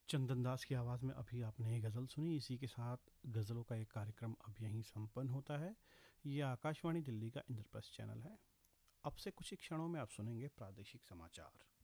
चंदन दास की आवाज़ में अभी आपने ये गज़ल सुनी। इसी के साथ गज़लों का एक कार्यक्रम अब यहीं संपन्न होता है। ये आकाशवाणी दिल्ली का इंद्रप्रस्थ चैनल है। अब से कुछ ही क्षणों में आप सुनेंगे प्रादेशिक समाचार।